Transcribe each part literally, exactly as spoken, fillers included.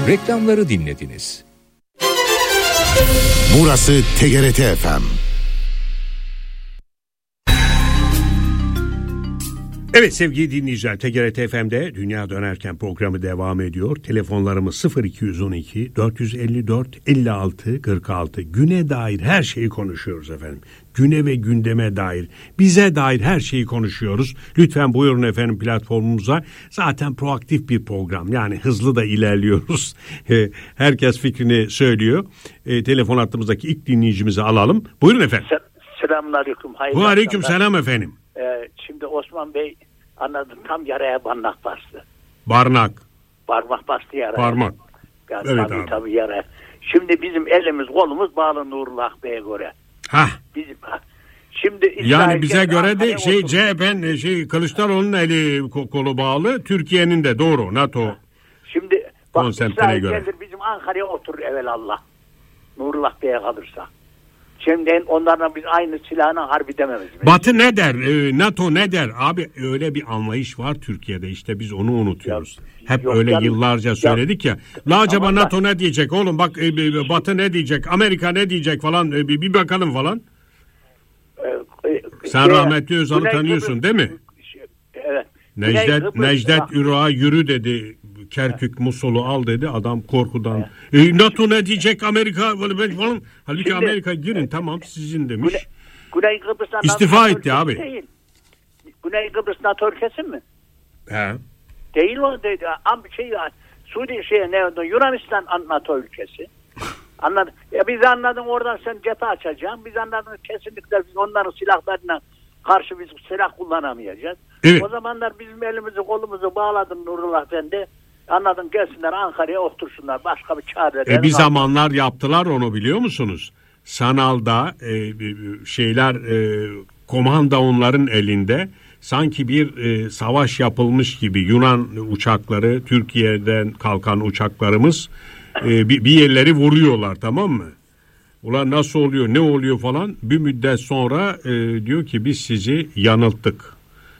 Reklamları dinlediniz. Burası T G R T F M. Evet sevgili dinleyiciler, T G R T F M'de Dünya Dönerken programı devam ediyor. Telefonlarımız sıfır iki on iki dört yüz elli dört elli altı kırk altı. Güne dair her şeyi konuşuyoruz efendim. Güne ve gündeme dair, bize dair her şeyi konuşuyoruz. Lütfen buyurun efendim platformumuza. Zaten proaktif bir program, yani hızlı da ilerliyoruz. Herkes fikrini söylüyor. E, telefon hattımızdaki ilk dinleyicimizi alalım. Buyurun efendim. Selamünaleyküm. Ve aleyküm selam efendim. Ee, şimdi Osman Bey anladım, tam yaraya parmak bastı. Barnak. Parmak bastı yaraya. Parmak. Yani evet tabii, abi. tabii yaraya. Şimdi bizim elimiz kolumuz bağlı Nurullah Bey'e göre. Ha. Bizim şimdi yani bize göre de şey oturdu. C H P'nin şey Kılıçdaroğlu'nun eli kolu bağlı, Türkiye'nin de doğru NATO. Ha. Şimdi bak, İsrail göre. gelir bizim Ankara'ya oturur evelallah. Nurullah Bey'e kalırsa. Şimdi onlarla biz aynı silahına harbi demeyiz. Batı ne der? E, NATO ne der? Abi öyle bir anlayış var Türkiye'de. İşte biz onu unutuyoruz. Ya, Hep öyle yani, yıllarca söyledik ya. ya. La acaba Ama NATO ben, ne diyecek? Oğlum bak e, e, Batı ne diyecek? Amerika ne diyecek falan? E, bir, bir bakalım falan. E, e, Sen şey, rahmetli Özal'ı tanıyorsun Kıbrıs, değil mi? Evet. Necdet, Necdet Ürağ'a yürü dedi. Kerkük Musul'u al dedi. Adam korkudan. Evet. E, NATO ne diyecek? Amerika falan. Halbuki Şimdi, Amerika girin tamam sizin demiş. Güney, Güney Kıbrıs'tan İstifa etti abi. Değil. Güney Kıbrıs NATO ülkesi mi? He. Değil o dedi. Am şey Suriye şey ne Yunanistan NATO ülkesi. Anladın? Ya biz anladın, oradan sen cephe açacaksın. Biz anladın kesinlikle biz onların silahlarına karşı biz silah kullanamayacağız. Evet. O zamanlar bizim elimizi kolumuzu bağladın Nurullah Efendi. Anladın, gelsinler Ankara'ya otursunlar. Başka bir çare. E, bir zamanlar yaptılar onu, biliyor musunuz? Sanal'da e, şeyler e, komanda onların elinde, sanki bir e, savaş yapılmış gibi Yunan uçakları, Türkiye'den kalkan uçaklarımız e, bir, bir yerleri vuruyorlar, tamam mı? Ulan nasıl oluyor, ne oluyor falan. Bir müddet sonra e, diyor ki biz sizi yanılttık.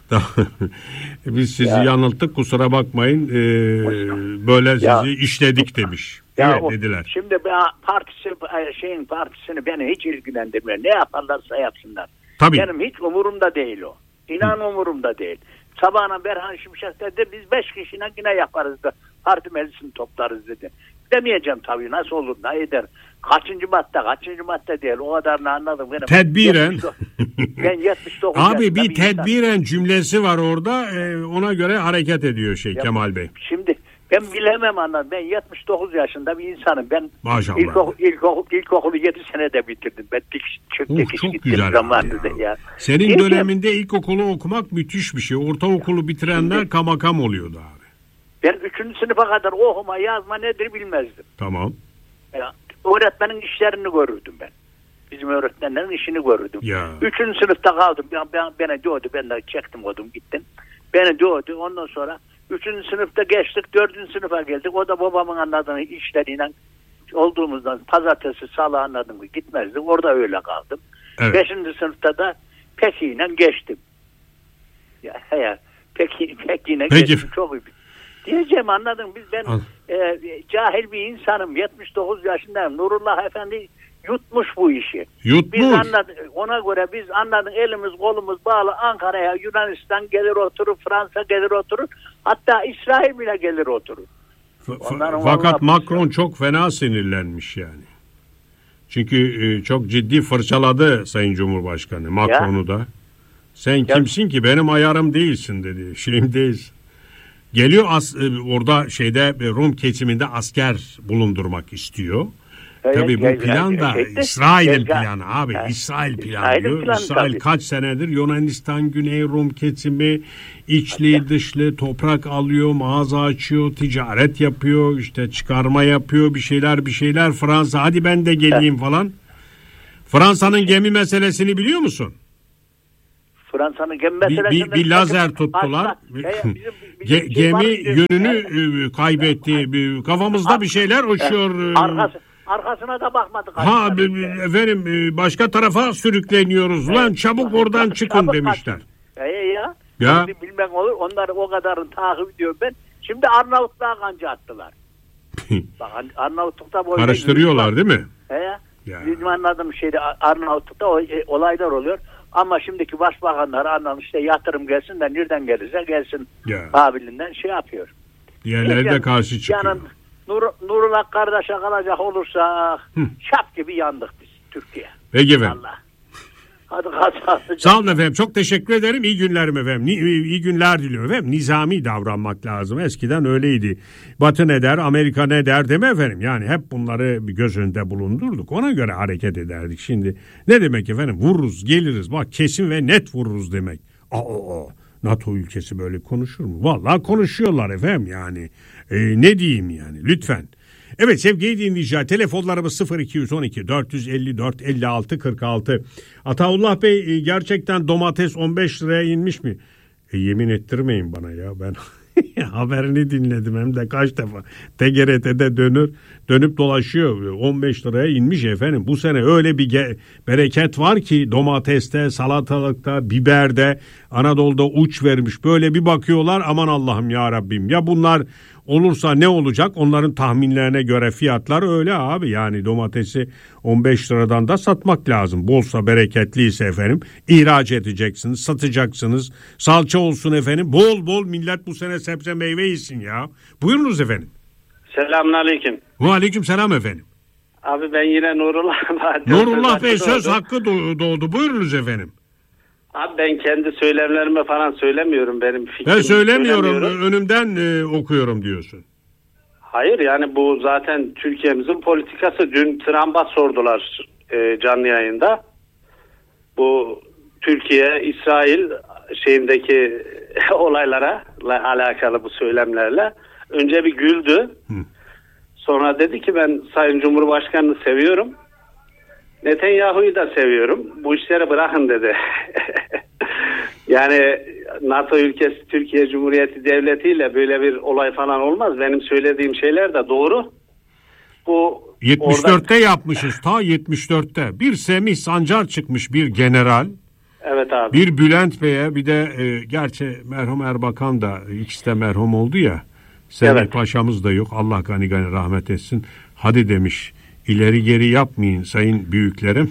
Biz sizi ya. yanılttık, kusura bakmayın, e, böyle sizi ya. işledik demiş. Ya evet o, dediler. Şimdi partisi şeyin partisini beni hiç ilgilendirmiyor. Ne yaparlarsa yapsınlar. Tabii. Benim hiç umurumda değil o. İnan Hı. umurumda değil. Sabahına Berhan Şimşek dedi biz beş kişine yine yaparız da parti meclisini toplarız dedi. Demeyeceğim tabii, nasıl olur ne eder. Kaçıncı madde kaçıncı madde değil, o kadarını anladım. Benim tedbiren. yetmiş dokuz, ben yetmiş dokuz Abi bir tedbiren insan. Cümlesi var orada, e, ona göre hareket ediyor şey ya, Kemal Bey. Şimdi ben bilemem, anladım. Ben yetmiş dokuz yaşında bir insanım. Ben Maşallah. ilkokulu, ilkokulu, ilkokulu yedi senede bitirdim. Ben dikiş, çok oh, dikiş çok gittim güzel zamanında ya. ya. Senin Niye döneminde ya? ilkokulu okumak müthiş bir şey. Ortaokulu ya. bitirenler Şimdi, kamakam oluyordu abi. Ben üçüncü sınıfa kadar okuma yazma nedir bilmezdim. Tamam. Ya, öğretmenin işlerini görürdüm ben. Bizim öğretmenlerin işini görürdüm. Ya. Üçüncü sınıfta kaldım. Ben, ben, beni doğdu. Ben de çektim odum gittim. Beni doğdu. Ondan sonra üçüncü sınıfta geçtik. Dördüncü sınıfa geldik. O da babamın anladığı işleriyle olduğumuzdan pazartesi, salı anladım ki gitmezdik. Orada öyle kaldım. Evet. Beşinci sınıfta da pekiyle geçtim. Ya, ya peki, pekiyle Peki. geçtim. Çok iyi. Diyeceğim, anladım. Biz ben e, cahil bir insanım. yetmiş dokuz yaşındayım. Nurullah Efendi yutmuş bu işi. Yutmuş. Biz anladık, ona göre biz anladık, elimiz kolumuz bağlı Ankara'ya, Yunanistan gelir oturur, Fransa gelir oturur. Hatta İsrail bile gelir oturur. F- fakat Macron çok fena sinirlenmiş yani. Çünkü e, çok ciddi fırçaladı Sayın Cumhurbaşkanı Macron'u ya. da. Sen ya. kimsin ki benim ayarım değilsin dedi. Şeyim değilsin. Geliyor as, orada şeyde Rum kesiminde asker bulundurmak istiyor. Evet, tabii bu plan da şeyde, İsrail'in planı abi. Ha, İsrail planı. İsrail, İsrail kaç senedir Yunanistan, Güney Rum kesimi içli evet. dışlı toprak alıyor, mağaza açıyor, ticaret yapıyor, işte çıkarma yapıyor, bir şeyler bir şeyler. Fransa hadi ben de geleyim evet. falan. Fransa'nın gemi meselesini biliyor musun? Fransa'nın gemi meselesini bir, bir, bir lazer tuttular. Ge, gemi yönünü kaybetti. Kafamızda bir şeyler uçuyor. Arkası. Arkasına da bakmadık. Ha efendim başka tarafa sürükleniyoruz. Evet. Lan çabuk oradan çıkın çabuk demişler. E ya. Ya. Bilmem olur. Onları o kadarını takip ediyorum ben. Şimdi Arnavutluğa kanca attılar. Bak, Arnavutluk'ta böyle karıştırıyorlar değil mi? He ya. Bizim anladığım şeyde Arnavutluk'ta o, e, olaylar oluyor. Ama şimdiki başbakanlar anlam işte yatırım gelsin de nereden gelirse gelsin ya. Kabilinden şey yapıyor. Diğerleri de karşı çıkıyor. Yani Nur, Nurullah kardeşe kalacak olursa Hı. şap gibi yandık biz Türkiye. Peki efendim. Allah. Hadi hadi. Sağ olun efendim. Çok teşekkür ederim. İyi günler efendim. İyi günler diliyorum efendim. Nizami davranmak lazım. Eskiden öyleydi. Batı ne der, Amerika ne der değil mi efendim? Yani hep bunları göz önünde bulundurduk. Ona göre hareket ederdik. Şimdi ne demek efendim? Vururuz, geliriz. Bak kesin ve net vururuz demek. Aa, aa. NATO ülkesi böyle konuşur mu? Vallahi konuşuyorlar efendim yani. Ee, ne diyeyim yani lütfen. Evet sevgili dinleyiciler, telefonlarımız sıfır iki on iki dört yüz elli dört elli altı kırk altı. Ataullah Bey, gerçekten domates on beş liraya inmiş mi? E, yemin ettirmeyin bana ya, ben haberini dinledim hem de kaç defa. T G R T'de dönür, dönüp dolaşıyor, on beş liraya inmiş efendim. Bu sene öyle bir ge- bereket var ki domateste, salatalıkta, biberde, Anadolu'da uç vermiş. Böyle bir bakıyorlar, aman Allah'ım ya Rabbim, ya bunlar olursa ne olacak? Onların tahminlerine göre fiyatlar öyle abi. Yani domatesi on beş liradan da satmak lazım. Bolsa bereketliyse efendim ihraç edeceksiniz, satacaksınız. Salça olsun efendim. Bol bol millet bu sene sebze meyve yesin ya. Buyurunuz efendim. Selamünaleyküm. Ve aleyküm selam efendim. Abi ben yine Nurullah. Nurullah Bey söz hakkı doğdu. Buyurunuz efendim. Abi ben kendi söylemlerime falan söylemiyorum, benim fikrimi ben söylemiyorum, önümden e, okuyorum diyorsun. Hayır, yani bu zaten Türkiye'mizin politikası. Dün Trump'a sordular e, canlı yayında. Bu Türkiye-İsrail şeyindeki olaylara alakalı bu söylemlerle. Önce bir güldü. Hı. Sonra dedi ki ben Sayın Cumhurbaşkanı'nı seviyorum. Netanyahu'yu da seviyorum. Bu işleri bırakın dedi. Yani NATO ülkesi Türkiye Cumhuriyeti Devleti ile böyle bir olay falan olmaz. Benim söylediğim şeyler de doğru. Bu yetmiş dörtte orada... yapmışız. Ta yetmiş dörtte. Bir Semih Sancar çıkmış, bir general. Evet abi. Bir Bülent Bey'e, bir de e, gerçi merhum Erbakan da, ikisi de merhum oldu ya. Semih evet. Paşa'mız da yok. Allah gani gani rahmet etsin. Hadi demiş. İleri geri yapmayın sayın büyüklerim.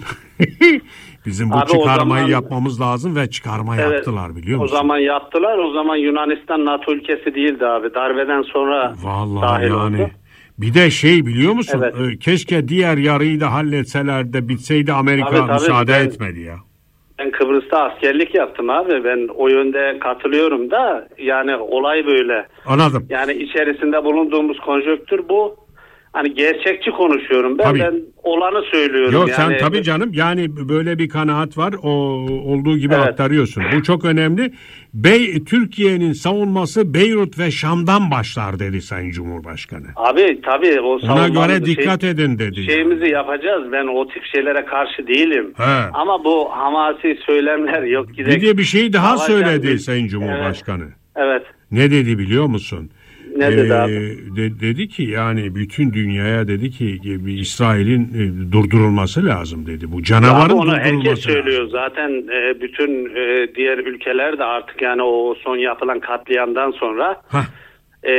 Bizim bu abi çıkarmayı zaman, yapmamız lazım ve çıkarma evet, yaptılar biliyor musun? O zaman yaptılar. O zaman Yunanistan NATO ülkesi değildi abi. Darbeden sonra vallahi yani. Oldu. Bir de şey biliyor musun? Evet. Keşke diğer yarıyı da halletseler de bitseydi, Amerika abi, tabii, müsaade ben, etmedi ya. Ben Kıbrıs'ta askerlik yaptım abi. Ben o yönde katılıyorum da yani olay böyle. Anladım. Yani içerisinde bulunduğumuz konjonktür bu. Hani gerçekçi konuşuyorum. Ben, ben olanı söylüyorum. Yok yani. Sen tabii canım. Yani böyle bir kanaat var. O olduğu gibi evet. aktarıyorsun. Bu çok önemli. Bey Türkiye'nin savunması Beyrut ve Şam'dan başlar dedi Sayın Cumhurbaşkanı. Abi tabii o ona göre dikkat şey, edin dedi. Şeyimizi yapacağız. Ben o tip şeylere karşı değilim. He. Ama bu hamasi söylemler yok. Bir de bir şey daha söyledi bir... Sayın Cumhurbaşkanı. Evet. evet. Ne dedi biliyor musun? Ne dedi ee, abi? De, dedi ki yani bütün dünyaya dedi ki İsrail'in e, durdurulması lazım dedi. Bu canavarın onu durdurulması herkes söylüyor. Lazım. Zaten e, bütün e, diğer ülkeler de artık yani o son yapılan katliamdan sonra e,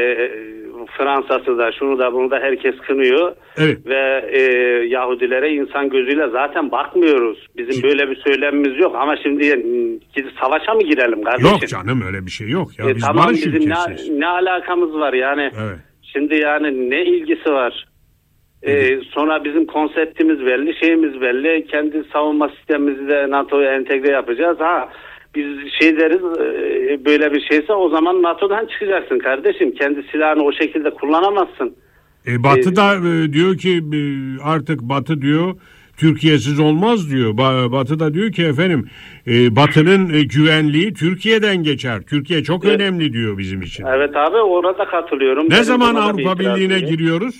Fransa'sı da şunu da bunu da herkes kınıyor. Evet. Ve e, Yahudilere insan gözüyle zaten bakmıyoruz. Bizim şimdi, böyle bir söylemimiz yok ama şimdi savaşa mı girelim kardeşim? Yok canım, öyle bir şey yok. Ya, e, biz tamam, barış bizim ne, ne alakamız var yani? Evet. Şimdi yani ne ilgisi var? Ee, sonra bizim konseptimiz belli, şeyimiz belli. Kendi savunma sistemimizi de NATO'ya entegre yapacağız. Ha biz şey deriz, e, böyle bir şeyse o zaman NATO'dan çıkacaksın kardeşim. Kendi silahını o şekilde kullanamazsın. E, Batı ee, da e, diyor ki e, artık Batı diyor Türkiye'siz olmaz diyor. Ba- Batı da diyor ki efendim e, Batı'nın e, güvenliği Türkiye'den geçer. Türkiye çok evet. önemli diyor bizim için. Evet abi, orada katılıyorum. Ne Benim zaman Avrupa Birliği'ne giriyoruz?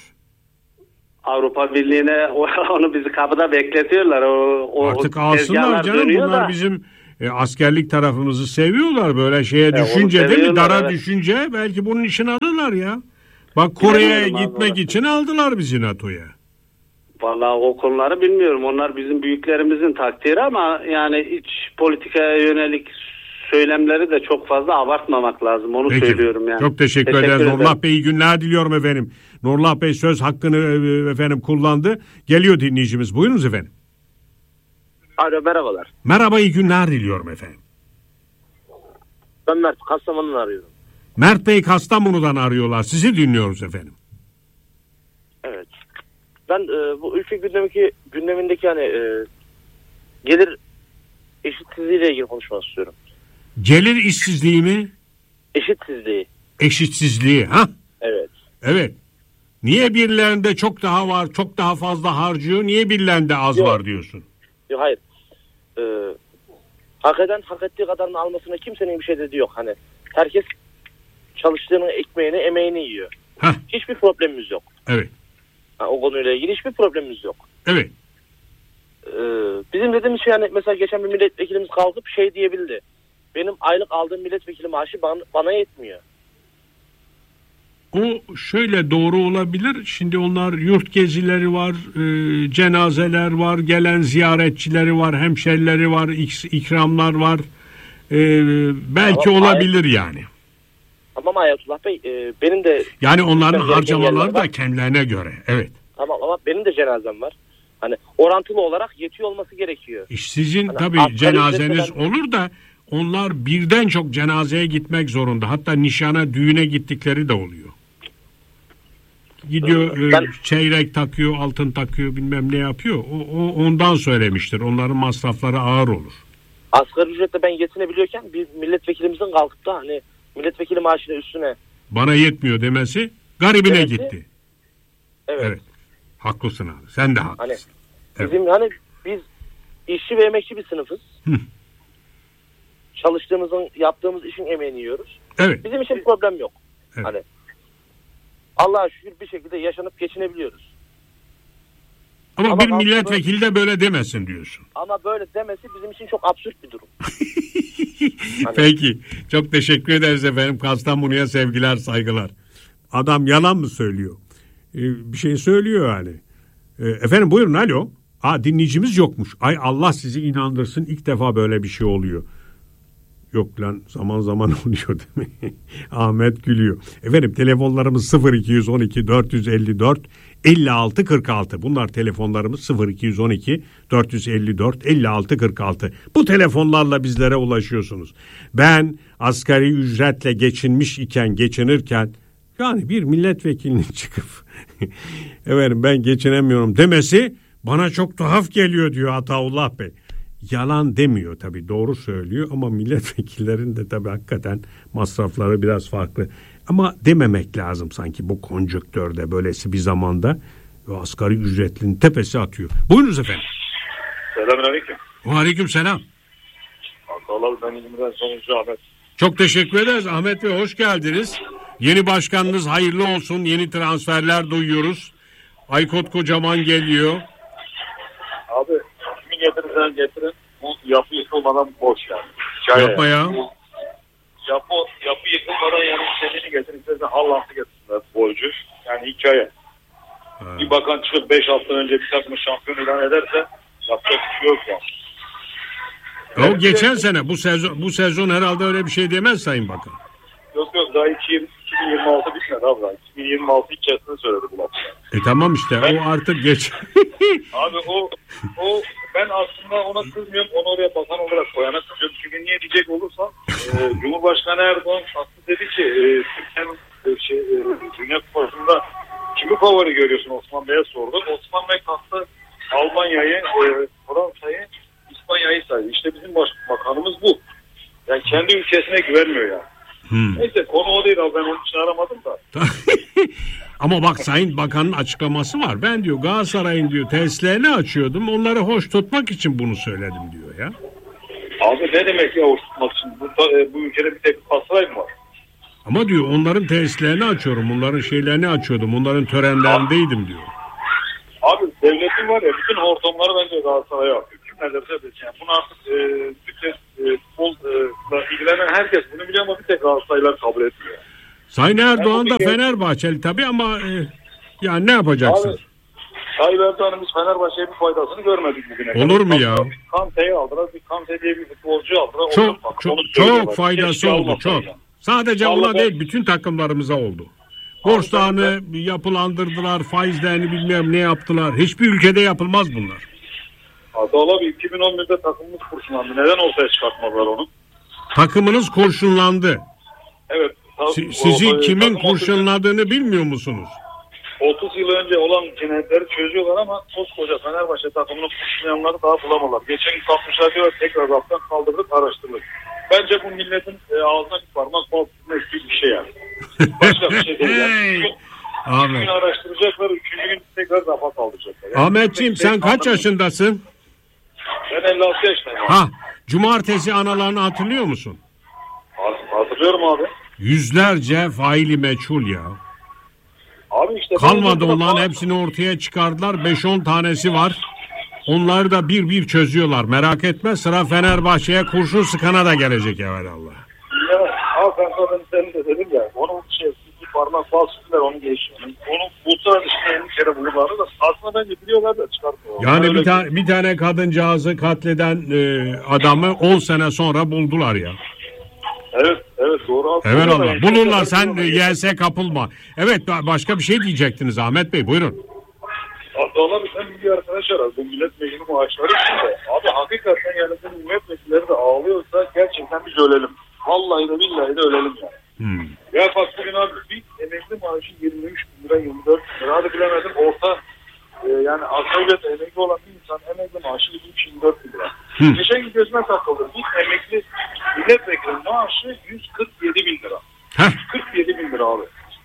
Avrupa Birliği'ne onu bizi kapıda bekletiyorlar. O, o Artık alsınlar canım, bunlar da. Bizim e, askerlik tarafımızı seviyorlar, böyle şeye e, düşünce değil mi? Dara evet. düşünce belki bunun için alırlar ya. Bak Kore'ye gitmek abi. için aldılar bizi NATO'ya. Vallahi o konuları bilmiyorum. Onlar bizim büyüklerimizin takdiri ama yani iç politikaya yönelik söylemleri de çok fazla abartmamak lazım. Onu Peki. söylüyorum yani. Çok teşekkür, teşekkür ederiz. ederim. Nurullah Bey iyi günler diliyorum efendim. Nurullah Bey söz hakkını efendim kullandı. Geliyor dinleyicimiz. Buyurunuz efendim. Alo, merhabalar. Merhaba, iyi günler diliyorum efendim. Ben Mert, Kastamonu'dan arıyorum. Mert Bey Kastamonu'dan arıyorlar. Sizi dinliyoruz efendim. Evet. Ben e, bu ülke gündemindeki, gündemindeki hani e, gelir eşitsizliğiyle ilgili konuşmak istiyorum. Gelir işsizliği mi? Eşitsizliği. Eşitsizliği. Ha? Evet. Evet. Niye birilerinde çok daha var, çok daha fazla harcıyor? Niye birilerinde az Yok. var diyorsun? Yok, hayır. E, hak eden hak ettiği kadarını almasına kimsenin bir şey dediği yok. Hani herkes çalıştığının ekmeğini, emeğini yiyor. Heh. Hiçbir problemimiz yok. Evet. Ha, o konuyla ilgili hiçbir problemimiz yok. Evet. Ee, bizim dediğimiz şey, hani mesela geçen bir milletvekilimiz kalkıp şey diyebildi. Benim aylık aldığım milletvekili maaşı bana, bana yetmiyor. O şöyle doğru olabilir. Şimdi onlar yurt gezileri var, e, cenazeler var, gelen ziyaretçileri var, hemşerileri var, ik- ikramlar var. E, belki Ama olabilir yani. Tamam Ayetullah Bey, e, benim de... Yani onların Gereken harcamaları yerler da var. kendilerine göre. Evet. Tamam ama benim de cenazem var. Hani orantılı olarak yetiyor olması gerekiyor. İşte sizin Hani tabii asgari cenazeniz ücretle ben- olur da onlar birden çok cenazeye gitmek zorunda. Hatta nişana, düğüne gittikleri de oluyor. Gidiyor e, Ben- çeyrek takıyor, altın takıyor, bilmem ne yapıyor. O, o ondan söylemiştir. Onların masrafları ağır olur. Asgari ücretle ben yetinebiliyorken bir milletvekilimizin kalkıp da hani milletvekili maaşının üstüne... Bana yetmiyor demesi garibine Demesi- gitti. Evet. Evet. Haklısın abi. Sen de haklısın. Hani Evet. bizim hani biz işçi ve emekçi bir sınıfız. Hı. Çalıştığımızın, yaptığımız işin emeğini yiyoruz. Evet. Bizim için problem yok. Evet. Hani Allah'a şükür bir şekilde yaşanıp geçinebiliyoruz. Ama, Ama bir ben- milletvekili de böyle demesin diyorsun. Ama böyle demesi bizim için çok absürt bir durum. Hani- Peki. Çok teşekkür ederiz efendim. Kastamonu'ya sevgiler, saygılar. Adam yalan mı söylüyor? Ee, bir şey söylüyor yani. Ee, efendim buyurun, alo. Aa, dinleyicimiz yokmuş. Ay Allah sizi inandırsın, ilk defa böyle bir şey oluyor. Yok lan, zaman zaman oluyor değil mi? Ahmet gülüyor. Efendim telefonlarımız sıfır iki on iki dört yüz elli dört elli altı kırk altı. Bunlar telefonlarımız sıfır iki on iki dört yüz elli dört elli altı kırk altı. Bu telefonlarla bizlere ulaşıyorsunuz. Ben asgari ücretle geçinmiş iken, geçinirken, yani bir milletvekilinin çıkıp efendim ben geçinemiyorum demesi bana çok tuhaf geliyor diyor Ataullah Bey. Yalan demiyor tabii, doğru söylüyor ama milletvekillerinin de tabii hakikaten masrafları biraz farklı. Ama dememek lazım sanki bu konjonktörde, böylesi bir zamanda ve asgari ücretlinin tepesi atıyor. Buyurunuz efendim. Selamünaleyküm. Aleyküm selam. Allah ben İzmir'den sonuncu Ahmet. Çok teşekkür ederiz Ahmet Bey, hoş geldiniz. Yeni başkanınız hayırlı olsun, yeni transferler duyuyoruz. Aykut Kocaman geliyor. Abi kimi getirirsen getirin bu yapı yıkılmadan boş yani. Hikaye. Yapma ya. Bu Yapı, yapı yıkılmadan yani istediğini getirin, istersen Allah'ını getirsinler boycu. Yani hikaye. Ha. Bir bakan çıkıp beş hafta önce bir takımı şampiyon ilan ederse yapacak bir şey yok yani. Ya o geçen sene, bu sezon bu sezon herhalde öyle bir şey demez Sayın Bakan. Yok yok daha iki bin yirmi altı bitmedi abi. iki bin yirmi altı içerisinde söyledi bu lafı. E tamam işte, o artık geç. Abi o o ben aslında ona kızmıyorum, onu oraya bakan olarak koyana kızıyorum. Çünkü niye diyecek olursa e, Cumhurbaşkanı Erdoğan aslında dedi ki e, Türkiye'nin e, şey, e, Dünya Kupası'nda kimi favori görüyorsun Osman Bey'e sordu. Osman Bey kalktı Almanya'yı, e, Fransa'yı, İspanya'yı saydı. İşte bizim baş, bakanımız bu. Yani kendi ülkesine güvenmiyor yani. Hmm. Neyse konu o değil abi, ben onun için aramadım da. Ama bak Sayın Bakan'ın açıklaması var. Ben diyor Galatasaray'ın diyor tesislerini açıyordum. Onları hoş tutmak için bunu söyledim diyor ya. Abi ne demek ya hoş tutmak için? Bu, e, bu ülkede bir tek Galatasaray mı var? Ama diyor onların tesislerini açıyorum. Onların şeylerini açıyordum. Onların törenlerindeydim diyor. Abi devletin var ya bütün hortumları bence Galatasaray'a atıyor. Kim ne derse desin. Yani bunu artık e, bütün e, futbolla ilgilenen herkes bunu biliyor ama bir tek Galatasaraylar kabul etmiyor. Sayın Erdoğan Yani da bu bir- Fenerbahçeli tabii ama e, yani ne yapacaksın? Abi, Tayyip Erdoğan'ın biz Fenerbahçe'ye bir faydasını görmedik bugüne. Olur mu ya? Bir Kante'yi aldılar. Bir Kante diye bir futbolcu aldılar. Çok bak, çok, çok çok faydası oldu çok. Yani. Sadece Vallahi ona ben... değil bütün takımlarımıza oldu. Borçlarını ben... yapılandırdılar, faizlerini bilmem ne yaptılar. Hiçbir ülkede yapılmaz bunlar. Adala bir iki bin on birde takımımız kurşunlandı. Neden ortaya çıkartmadılar onu? Takımınız kurşunlandı. Evet. Ta- Si- sizi o, kimin takım kurşunladığını otuz bilmiyor musunuz? otuz yıl önce olan cinayetleri çözüyorlar ama koskoca Fenerbahçe takımını kurşunlayanları daha bulamadılar. Geçen gün kalkmışlar diyor tekrar raftan kaldırdık araştırdık. Bence bu milletin e, ağzına bir parmak bal tutmak bir şey yani. Başka bir şey değil. Yani. Ahmet. Gün araştıracaklar, üçüncü gün tekrar rafa kaldıracaklar. Yani Ahmetciğim sen kaç yaşındasın? Ben elli altı yaşındayım. Ha, cumartesi analarını hatırlıyor musun? Hatırlıyorum abi. Yüzlerce faili meçhul ya. Abi işte kalmadı onların hepsini ortaya çıkardılar. beş on tanesi var. Onları da bir bir çözüyorlar. Merak etme, sıra Fenerbahçe'ye kurşun sıkana da gelecek evvelallah. Ya abi ben zaten senin de dedim ya. Onun şey bir parmak bal sütüler onu geçiyor. Onu bulsalar işte elli kere bulurlar da aslında bence biliyorlar da çıkartmıyor. Yani bir, ta- bir tane kadıncağızı katleden e, adamı on sene sonra buldular ya. Evet, evet doğru. Evet Allah. Bulurlar, sen yelse kapılma. Evet, başka bir şey diyecektiniz Ahmet Bey, buyurun. Abdullah bir sen bir arkadaş arar. Bu milletvekili maaşları içinde. Abi hakikaten yani bu milletvekilleri de ağlıyorsa gerçekten biz ölelim. Vallahi de billahi de ölelim yani. Hmm. Ya bak bugün abi bir emekli maaşı yirmi üç bin lira, yirmi dört bin lira. Hadi bilemedim orta e, yani asgari emekli olan bir insan emekli maaşı yirmi üç yirmi dört bin lira. Hmm. Geçen gün gözüme takıldı. Bir emekli milletvekili maaşı yüz kırk yedi bin lira. Heh. yüz kırk yedi bin lira abi.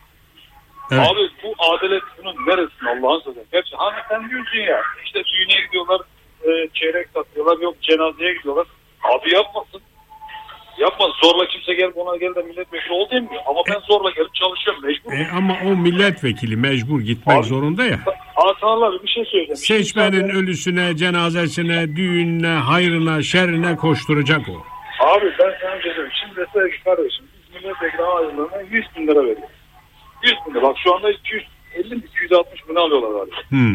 Evet. Abi bu adalet bunun neresinde Allah'ın sözü? Gerçi hani sen diyorsun ya işte düğüne gidiyorlar, e, çeyrek satıyorlar, yok cenazeye gidiyorlar. Abi yapmasın. Yapmaz. Zorla kimse gel buna gel de milletvekili ol demiyor. Ama ben zorla gelip çalışıyorum mecbur. E, ama o milletvekili mecbur gitmek abi, zorunda ya. Hasanlar bir şey söyleyeceğim. Seçmenin Şimdi ölüsüne, cenazesine, düğününe, hayrına, şerrine koşturacak o. Abi ben sana dedim. Şimdi desene ki kardeşim biz milletvekili ayrılığına yüz bin lira veriyoruz. yüz bin lira. Bak şu anda iki yüz elli iki yüz altmış bin alıyorlar galiba. Hmm.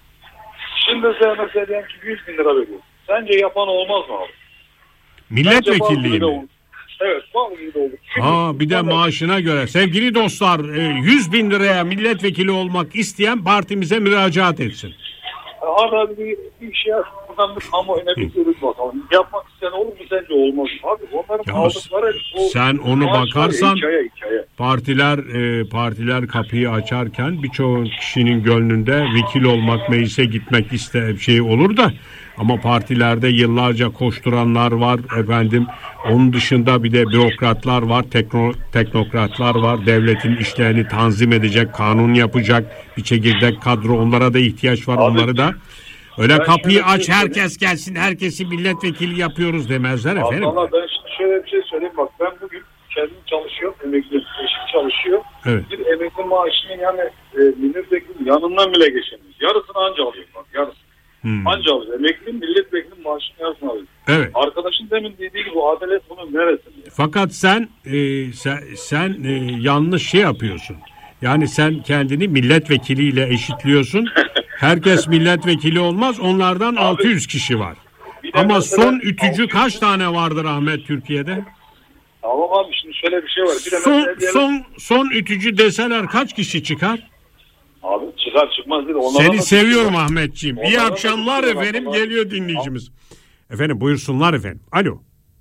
Şimdi sen mesela diyelim ki yüz bin lira veriyor. Sence yapan olmaz mı abi? Milletvekilliği mi? Evet, bağlı gibi oldu. Ha, bir de maaşına göre. Sevgili dostlar, yüz bin liraya milletvekili olmak isteyen partimize müracaat etsin. Abi bir, bir şey yap. Buradan bir kamuoyuna bir görüş bakalım. Yapmak isteyen olur mu sence olmaz mı? Abi onların Ya aldıkları... O, sen onu bakarsan hikaye, hikaye. partiler e, partiler kapıyı açarken birçok kişinin gönlünde vekil olmak, meclise gitmek iste şey olur da ama partilerde yıllarca koşturanlar var efendim. Onun dışında bir de bürokratlar var, tekno, teknokratlar var. Devletin işlerini tanzim edecek, kanun yapacak bir çekirdek kadro. Onlara da ihtiyaç var, abi, onları da. Öyle kapıyı aç herkes gelsin, herkesi milletvekili yapıyoruz demezler efendim. Allah, ben şimdi şöyle bir şey söyleyeyim bak, ben bugün kendim çalışıyorum, emekli eşim çalışıyor. Evet. Bir emekli maaşının yani e, milletvekili yanından bile geçemiyoruz. Yarısını anca alıyor bak, yarısı. Hmm. Anca alıyor. Emekli milletvekili maaşının yarısını alıyor. Evet. Arkadaşın demin dediği gibi adalet bunun neresinde? Fakat sen e, sen, sen e, yanlış şey yapıyorsun. Yani sen kendini milletvekiliyle eşitliyorsun. Herkes milletvekili olmaz. Onlardan abi, altı yüz kişi var. Ama son ütücü kaç tane vardır Ahmet Türkiye'de? Tamam abi, şimdi şöyle bir şey var. Bir de son, son, son ütücü deseler kaç kişi çıkar? Abi çıkar çıkmaz değil. Seni seviyorum Ahmetciğim. İyi akşamlar efendim. Geliyor dinleyicimiz. Efendim buyursunlar efendim. Alo.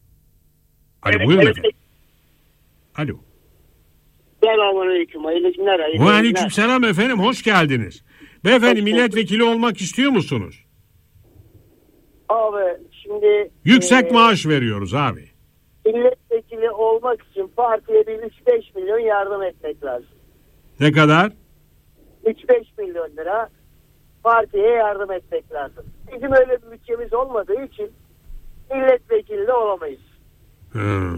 Alo evet, buyurun evet. efendim. Alo. Selamünaleyküm. Hayırlı günler. Ve aleyküm selam efendim. Hoş geldiniz. Beyefendi milletvekili olmak istiyor musunuz? Abi şimdi... Yüksek e, maaş veriyoruz abi. Milletvekili olmak için partiye bir üç beş milyon yardım etmek lazım. Ne kadar? üç beş milyon lira partiye yardım etmek lazım. Bizim öyle bir bütçemiz olmadığı için milletvekili de olamayız. Hmm.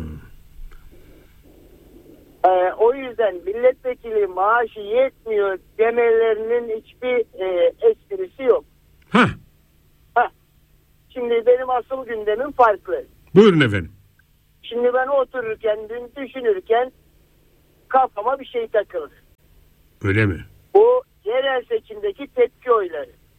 Ee, o yüzden milletvekili maaşı yetmiyor demelerinin hiçbir e, esprisi yok. Heh. Heh. Şimdi benim asıl gündemim farklı. Buyurun efendim. Şimdi ben otururken, dün düşünürken kafama bir şey takıldı. Öyle mi? Bu yerel seçimdeki tepki oyları.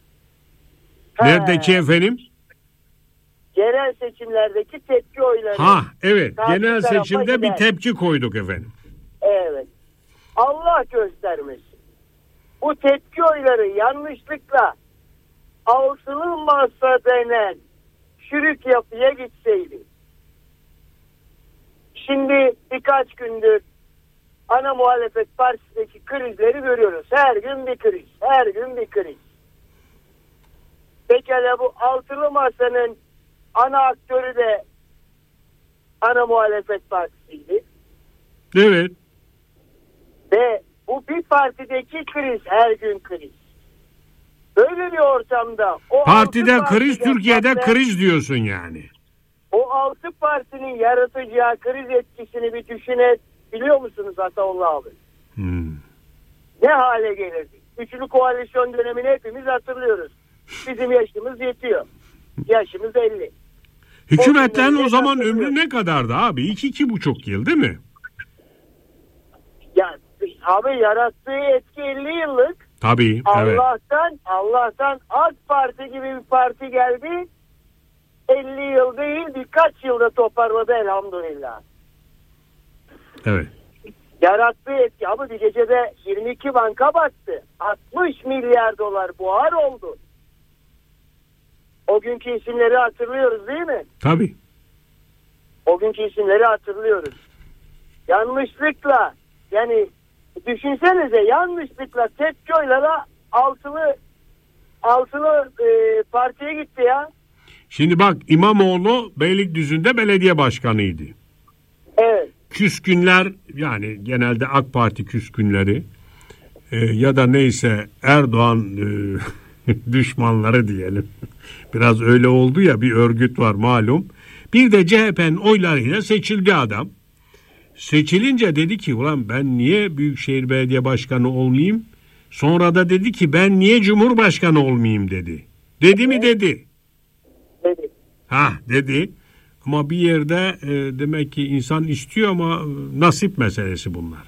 Neredeki efendim? Genel seçimlerdeki tepki oyları. Ha evet, Karşı genel tarafa seçimde gider. bir tepki koyduk efendim. Evet. Allah göstermesin. Bu tepki oyları yanlışlıkla altılı masa denen çürük yapıya gitseydi. Şimdi birkaç gündür ana muhalefet partisindeki krizleri görüyoruz. Her gün bir kriz. Her gün bir kriz. Pekala bu altılı masanın ana aktörü de ana muhalefet partisiydi. Evet. Ve bu bir partideki kriz her gün kriz. Böyle bir ortamda o Partide altı kriz, partiden Türkiye'de zaten kriz diyorsun yani. o altı partinin yaratacağı kriz etkisini bir düşünebiliyor musunuz Ataullah abi? Hmm. Ne hale gelirdi? Üçlü koalisyon dönemini hepimiz hatırlıyoruz. Bizim yaşımız yetiyor. Yaşımız elli. Hükümetlerin O o zaman hatırlıyoruz. ömrü ne kadardı abi? İki, iki buçuk yıl değil mi? Ya abi yarattığı etki elli yıllık. Tabii, evet. Allah'tan Allah'tan AK Parti gibi bir parti geldi. elli yıl değil birkaç yılda toparladı elhamdülillah. Evet. Yarattığı etki abi bir gecede yirmi iki banka battı. altmış milyar dolar buhar oldu. O günkü isimleri hatırlıyoruz değil mi? Tabii. O günkü isimleri hatırlıyoruz. Yanlışlıkla yani düşünsenize yanlışlıkla tepki oylara altılı altılı e, partiye gitti ya. Şimdi bak, İmamoğlu Beylikdüzü'nde belediye başkanıydı. Evet. Küskünler, yani genelde AK Parti küskünleri e, ya da neyse Erdoğan e, düşmanları diyelim. Biraz öyle oldu ya, bir örgüt var malum. Bir de C H P'nin oylarıyla seçildi adam. Seçilince dedi ki ulan ben niye Büyükşehir Belediye Başkanı olmayayım? Sonra da dedi ki ben niye Cumhurbaşkanı olmayayım dedi. Dedi evet. mi dedi? Dedi. Ha dedi. Ama bir yerde e, demek ki insan istiyor ama nasip meselesi bunlar.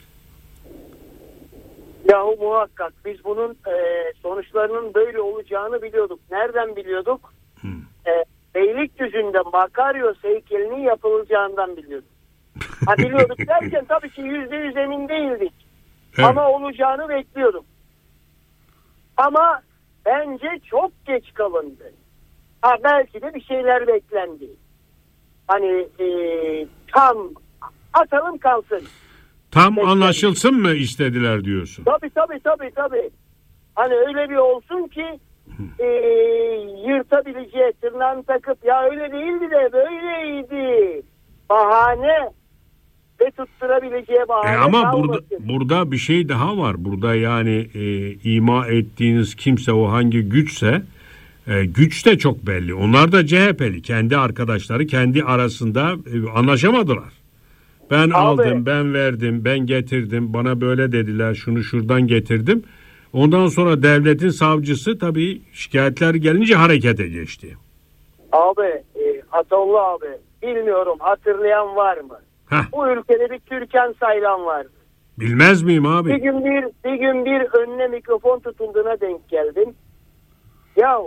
Yahu muhakkak biz bunun e, sonuçlarının böyle olacağını biliyorduk. Nereden biliyorduk? Hmm. E, Beylikdüzü'nde Makaryos heykelinin yapılacağından biliyorduk. Ha biliyorduk derken tabii ki yüzde yüz emin değildik. Evet. Ama olacağını bekliyorduk. Ama bence çok geç kalındı. Ha belki de bir şeyler beklendi. Hani e, tam atalım kalsın. Tam Bekledim. Anlaşılsın mı istediler diyorsun? Tabii tabii tabii tabii. Hani öyle bir olsun ki e, yırtabileceği tırnağını takıp ya öyle değildi de böyleydi. Bahane ve tutturabileceği bahane E ama kalmasın. burada burada bir şey daha var. Burada yani e, ima ettiğiniz kimse, o hangi güçse e, güç de çok belli. Onlar da C H P'li. Kendi arkadaşları kendi arasında e, anlaşamadılar. Ben Abi, aldım, ben verdim, ben getirdim, bana böyle dediler, şunu şuradan getirdim. Ondan sonra devletin savcısı tabii şikayetler gelince harekete geçti. Abi, e, Ataullah abi, bilmiyorum hatırlayan var mı? Heh. Bu ülkede bir Türkan Saylan vardı. Bilmez miyim abi? Bir gün bir, bir gün bir önüne mikrofon tutulduğuna denk geldim. Ya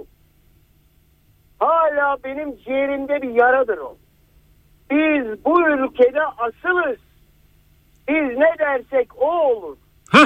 hala benim ciğerimde bir yaradır o. Biz bu ülkede asılız. Biz ne dersek o olur. Hah.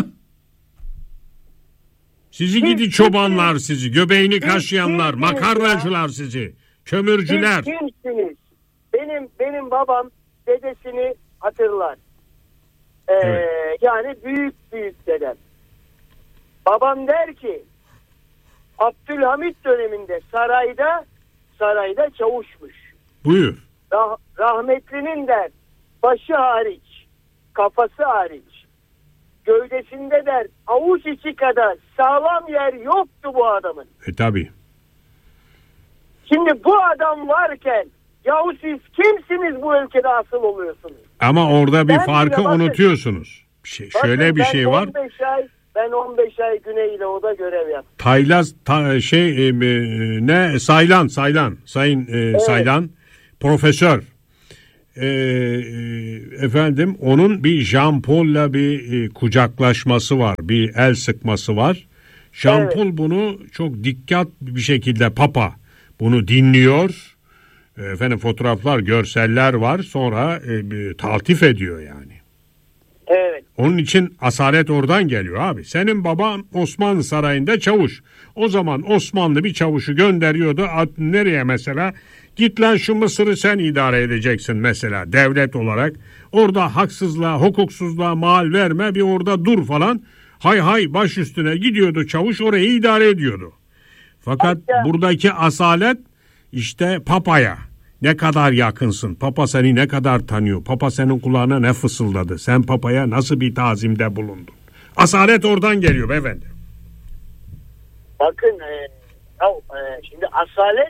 Sizi Siz gidi çobanlar kimsiniz? sizi, göbeğini Siz kaşıyanlar, kimsiniz makarnacılar sizi, kömürcüler. Siz kimsiniz? Benim benim babam dedesini hatırlar. Ee, Evet. Yani büyük büyük dedem. Babam der ki Abdülhamit döneminde sarayda sarayda çavuşmuş. Buyur. Rah- rahmetlinin der başı hariç, kafası hariç, gövdesinde der avuç içi kadar sağlam yer yoktu bu adamın. E tabi. Şimdi bu adam varken yahu siz kimsiniz bu ülkede asıl oluyorsunuz? Ama orada bir Ben farkı bile bakın- unutuyorsunuz. Bir şey, Bakın şöyle bir ben şey var. on beş ay, ben on beş ay Güneydoğu'da görev yaptım. Taylaz ta, şey e, ne Saylan Saylan Sayın e, Saylan profesör. E, e, efendim onun bir Jean Paul'la bir e, kucaklaşması var, bir el sıkması var. Şampul Evet. bunu çok dikkat bir şekilde Papa bunu dinliyor. Efendim fotoğraflar, görseller var. Sonra e, bir taltif ediyor yani. Evet. Onun için asalet oradan geliyor abi. Senin baban Osmanlı Sarayı'nda çavuş. O zaman Osmanlı bir çavuşu gönderiyordu. Nereye mesela? Git lan şu Mısır'ı sen idare edeceksin mesela devlet olarak. Orada haksızlığa, hukuksuzluğa mal verme, bir orada dur falan. Hay hay baş üstüne gidiyordu çavuş, orayı idare ediyordu. Fakat Hatta, buradaki asalet işte Papa'ya. Ne kadar yakınsın? Papa seni ne kadar tanıyor? Papa senin kulağına ne fısıldadı? Sen Papa'ya nasıl bir tazimde bulundun? Asalet oradan geliyor beyefendi. bakın e, ya, e, şimdi asalet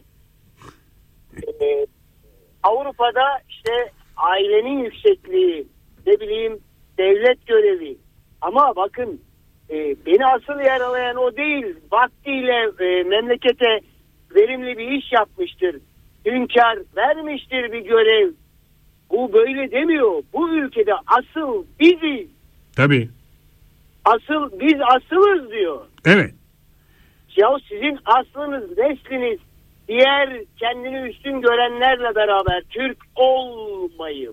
e, Avrupa'da işte ailenin yüksekliği, ne bileyim devlet görevi. Ama bakın e, beni asıl yaralayan o değil. Vaktiyle e, memlekete verimli bir iş yapmıştır. Hünkâr vermiştir bir görev. Bu böyle demiyor. Bu ülkede asıl biziz. Tabii. Asıl biz asılız diyor. Evet. Ya sizin aslınız, nesliniz diğer kendini üstün görenlerle beraber Türk olmayın.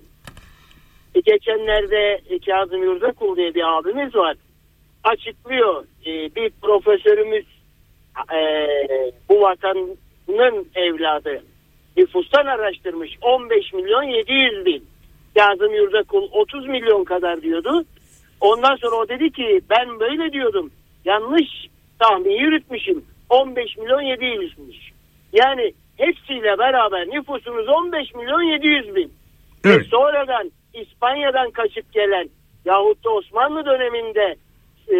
E, geçenlerde e, Kazım Yurdakul diye bir abimiz var. Açıklıyor. E, bir profesörümüz e, bu vatanın evladı. Nüfustan araştırmış. on beş milyon yedi yüz bin. Kazım Yurdakul otuz milyon kadar diyordu. Ondan sonra o dedi ki ben böyle diyordum. Yanlış tahmin yürütmüşüm. on beş milyon yedi yüzmüş. Yani hepsiyle beraber nüfusumuz on beş milyon yedi yüz bin. Evet. Ve sonradan İspanya'dan kaçıp gelen yahut da Osmanlı döneminde e,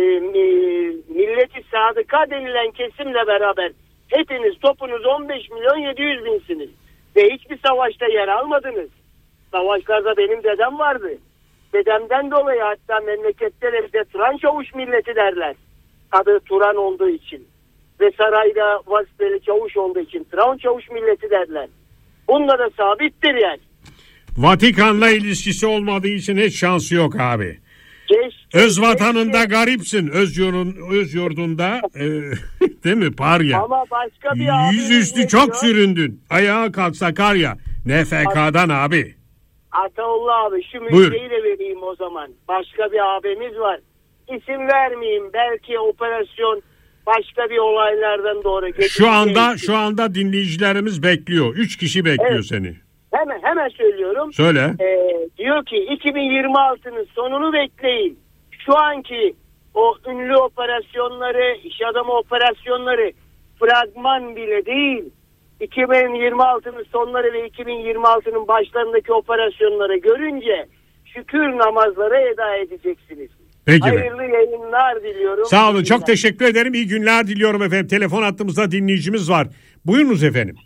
Millet-i Sadıka denilen kesimle beraber hepiniz topunuz on beş milyon yedi yüz binsiniz. Ve hiçbir savaşta yer almadınız. Savaşlarda benim dedem vardı. Dedemden dolayı hatta memlekette de Turan Çavuş milleti derler. Adı Turan olduğu için. Ve sarayda vazifeli çavuş olduğu için Turan Çavuş milleti derler. Bununla da sabittir yani. Vatikan'la ilişkisi olmadığı için hiç şansı yok abi. Keş, Öz vatanında garipsin. Öz, yurun, öz yurdunda e, değil mi parya? Ama başka bir abi yüzüstü çok süründün. Ayağa kalk Sakarya. N F K'dan abi. Ataullah abi şu Buyur. müjdeyi de vereyim o zaman. Başka bir abimiz var. İsim vermeyeyim. Belki operasyon başka bir olaylardan doğru. Şu anda şu anda dinleyicilerimiz bekliyor. Üç kişi bekliyor Evet. seni. Hemen hemen söylüyorum. Söyle. Ee, diyor ki iki bin yirmi altının sonunu bekleyin. Şu anki o ünlü operasyonları, iş adamı operasyonları fragman bile değil. iki bin yirmi altının sonları ve iki bin yirmi altının başlarındaki operasyonları görünce şükür namazları eda edeceksiniz. Peki. Hayırlı yayınlar diliyorum. Sağ olun. İyi Çok günler. teşekkür ederim. İyi günler diliyorum efendim. Telefon hattımızda dinleyicimiz var. Buyurunuz efendim.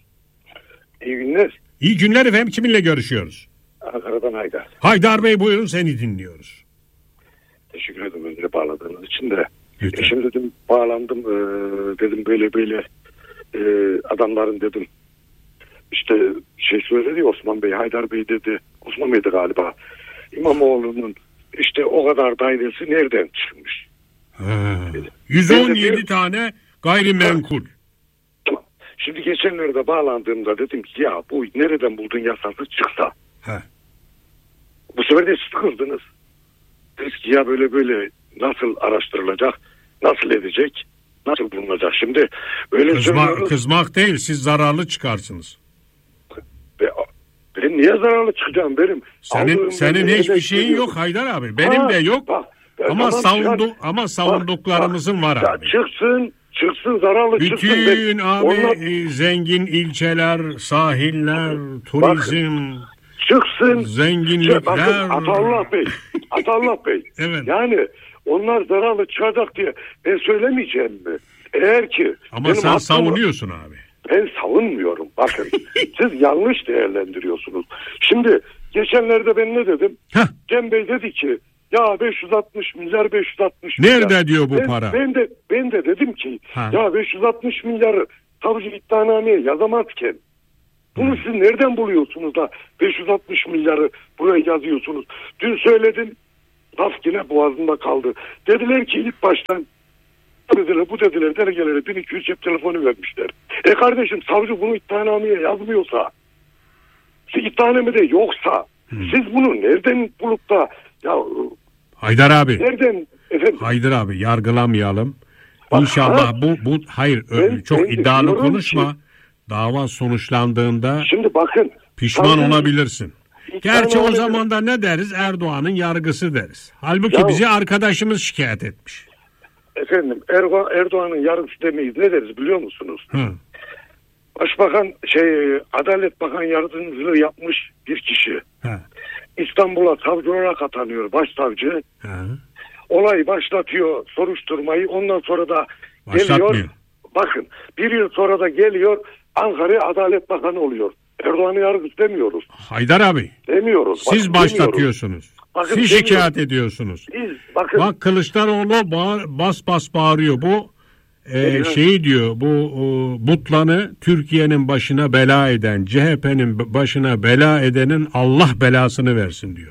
İyi günler. İyi günler efendim. Kiminle görüşüyoruz? Ankara'dan Haydar. Haydar Bey buyurun, seni dinliyoruz. Teşekkür ederim önce bağladığınız için de. Lütfen. E şimdi dedim bağlandım e, dedim böyle böyle e, adamların dedim işte şey söyledi Osman Bey, Haydar Bey dedi. Osman Bey'di galiba. İmamoğlu'nun işte o kadar dairesi nereden çıkmış? Ha. yüz on yedi tane gayrimenkul. Şimdi geçenlerde bağlandığımda dedim ki ya bu nereden buldun yasası çıksa. Ha. Bu sefer de siz kızdınız. Dediniz ki ya böyle böyle nasıl araştırılacak, nasıl edecek, nasıl bulunacak. Şimdi öyle Kızma, söylüyoruz. kızmak değil, siz zararlı çıkarsınız. Be, benim niye zararlı çıkacağım benim? Senin Aldığım senin benim hiçbir de şeyin çıkıyor. yok Haydar abi. Benim Ha, de yok. bak, ama tamam, savundu çıkar. ama savunduklarımızın var Ya abi. çıksın, çıksın zararlı çıksın. Bütün Ben- abi onlar e, zengin ilçeler, sahiller, turizm, çıksın. zenginlikler. Bakın Atallah Bey, Atallah Bey. Evet. Yani onlar zararlı çıkacak diye ben söylemeyeceğim mi? Eğer ki Ama benim sen hakkım- savunuyorsun abi. Ben savunmuyorum. Bakın siz yanlış değerlendiriyorsunuz. Şimdi geçenlerde ben ne dedim? Heh. Cem Bey dedi ki ya beş yüz altmış milyar beş yüz altmış milyar. Nerede diyor bu ben, para? Ben de ben de dedim ki Ha. ya beş yüz altmış milyarı savcı iddianameye yazamazken bunu siz nereden buluyorsunuz da beş yüz altmış milyarı buraya yazıyorsunuz? Dün söyledim, laf yine boğazımda kaldı. Dediler ki ilk baştan dediler, bu dediler, delegelere bin iki yüz cep telefonu vermişler. E kardeşim, savcı bunu iddianameye yazmıyorsa, iddianamede yoksa, hmm. siz bunu nereden bulup da ya Haydar abi. Nereden efendim? Haydar abi, yargılamayalım. Bak, İnşallah ha, bu bu hayır ben, çok ben iddialı konuşma. Ki, dava sonuçlandığında şimdi bakın pişman savcı, olabilirsin. Gerçi o zaman da ne deriz? Erdoğan'ın yargısı deriz. Halbuki ya, bizi arkadaşımız şikayet etmiş. Efendim Erdoğan, Erdoğan'ın yargısı demeyiz, ne deriz biliyor musunuz? Hı. Başbakan şey Adalet Bakan Yardımcılığı yapmış bir kişi. Hı. İstanbul'a savcı olarak atanıyor, başsavcı. Hı. Olay başlatıyor, soruşturmayı, ondan sonra da geliyor. Bakın bir yıl sonra da geliyor Ankara Adalet Bakanı oluyor. Erdoğan'ı yargıç demiyoruz. Haydar abi. Demiyoruz. Siz bakın, başlatıyorsunuz. Bakın, Siz demiyoruz. Şikayet ediyorsunuz. Biz, bakın. Bak Kılıçdaroğlu bağır, bas bas bağırıyor. Bu e, şeyi diyor, bu e, Butlan'ı Türkiye'nin başına bela eden, C H P'nin başına bela edenin Allah belasını versin diyor.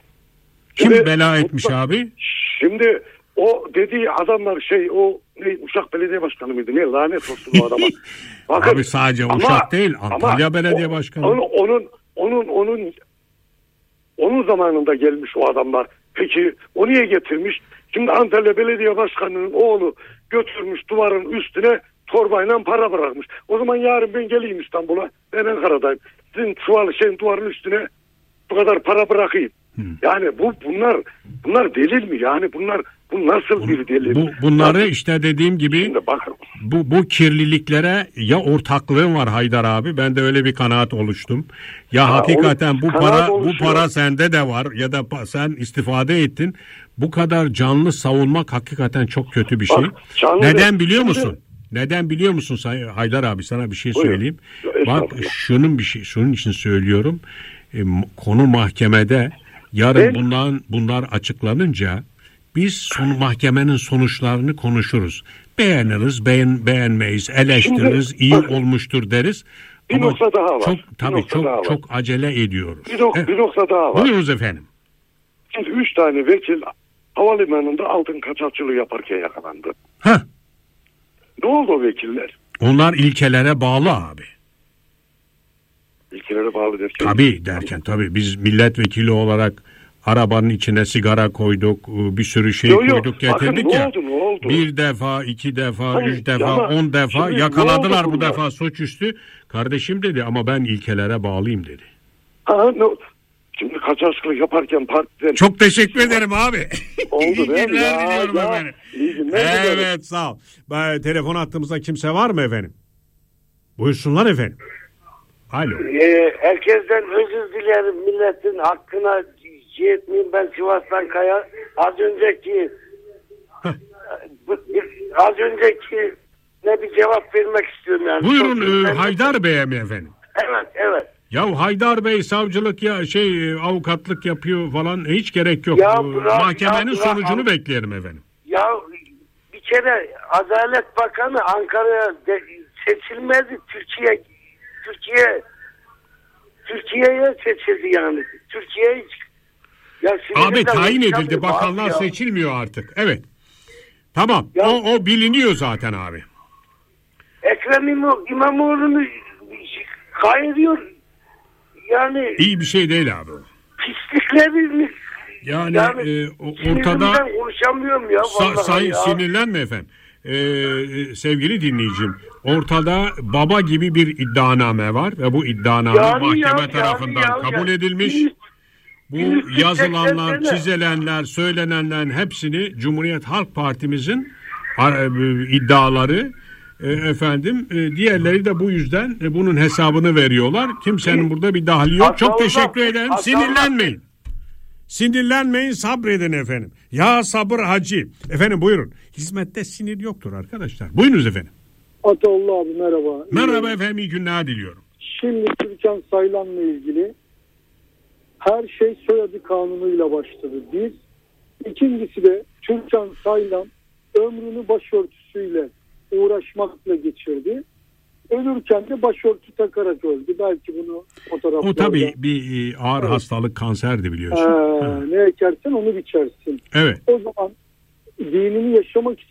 Kim şimdi, bela etmiş Butlan, abi? Şimdi o dediği adamlar şey o ne, Uşak Belediye Başkanı mıydı? Ne lanet olsun o adama. Bakın, abi sadece ama, Uşak değil, Antalya ama Belediye Başkanı. Onun, onun onun onun onun zamanında gelmiş o adamlar. Peki o niye getirmiş? Şimdi Antalya Belediye Başkanı'nın oğlu götürmüş duvarın üstüne torbayla para bırakmış. O zaman yarın ben geleyim İstanbul'a. Ben Ankara'dayım. Sizin çuval şeyin duvarın üstüne bu kadar para bırakayım. Hmm. Yani bu bunlar bunlar delil mi? Yani bunlar bu nasıl bir delil? Bu, bunları yani, işte dediğim gibi bu bu kirliliklere ya ortaklığın var Haydar abi. Ben de öyle bir kanaat oluştum. Ya ha, hakikaten bu para oluşuyor. Bu para sende de var ya da sen istifade ettin. Bu kadar canlı savunmak hakikaten çok kötü bir şey. Bak, neden biliyor şimdi, musun? Neden biliyor musun Haydar abi, sana bir şey söyleyeyim. Buyurun. Bak şunun bir şey şunun için söylüyorum. E, konu mahkemede. Yarın evet. bundan bunlar açıklanınca biz son mahkemenin sonuçlarını konuşuruz. Beğeniriz, beğen beğenmeyiz, eleştiririz, şimdi, iyi bakın, olmuştur deriz. Bir Ama nokta daha var. Çok tabii çok çok acele ediyoruz. Bir, nok- evet. bir nokta daha var. Buyurunuz efendim. Şimdi üç tane vekil havalimanında altın kaçakçılığı yaparken yakalandı. Heh. Ne oldu o vekiller? Onlar ilkelere bağlı abi. İlkelere bağlı derken? Tabii derken tabii biz milletvekili olarak arabanın içine sigara koyduk, bir sürü şey yo, yo. koyduk getirdik bakın, ya. Ne oldu, ne oldu? Bir defa, iki defa, hani, üç defa, ama, on defa yakaladılar bu defa suçüstü. Kardeşim dedi ama ben ilkelere bağlıyım dedi. Ha, ne? Şimdi kaçakçılık yaparken partiden... Çok teşekkür ederim abi. Oldu değil mi? İyi günler diliyorum efendim. İyi günler Evet dilerim. Sağ ol. Telefon hattımızda kimse var mı efendim? Buyursunlar efendim. Alo. Ee, herkesten özür dilerim, milletin hakkına şey etmeyeyim, ben Sivas'tan Kaya. Az önceki az önceki ne bir cevap vermek istiyorum yani. Buyurun e, Haydar Bey'e mi efendim? Evet evet. Ya Haydar Bey savcılık ya şey avukatlık yapıyor falan, hiç gerek yok. Ya bırak, mahkemenin ya sonucunu bırak, bekleyelim efendim. Ya bir kere Adalet Bakanı Ankara'ya de, seçilmedi, Türkiye Türkiye Türkiye'ye seçildi yani. Türkiye ya abi tayin edildi, bakanlar seçilmiyor artık. Evet. Tamam. Ya, o o biliniyor zaten abi. Ekrem İmamoğlu'nu kayırıyor. Yani iyi bir şey değil abi. Pisliklerimiz. Yani, yani e, ortada konuşamıyorum ya. Sa- sayın ya. Sinirlenme efendim. Ee, sevgili dinleyicim, ortada baba gibi bir iddianame var ve bu iddianame yani mahkeme ya, tarafından yani ya, kabul ya. edilmiş. Bu yazılanlar, çizilenler, söylenenlerin hepsini Cumhuriyet Halk Partimizin iddiaları e, efendim e, diğerleri de bu yüzden e, bunun hesabını veriyorlar. Kimsenin burada bir dahli yok. Çok teşekkür ederim. Sinirlenmeyin. Sinirlenmeyin, sabredin efendim. Ya sabır hacı. Efendim buyurun. Hizmette sinir yoktur arkadaşlar. Buyurunuz efendim. Ataoğlu abi merhaba. Merhaba iyi efendim, iyi günler diliyorum. Şimdi Türkan Saylan'la ilgili her şey soyadı kanunuyla başladı. Bir. İkincisi de Türkan Saylan ömrünü başörtüsüyle uğraşmakla geçirdi. Ölürken de başörtü takarak öldü. Belki bunu fotoğraflarda... O tabii bir ağır evet. hastalık, kanserdi biliyorsun. Ee, ne ekersen onu biçersin. Evet. O zaman dinini yaşamak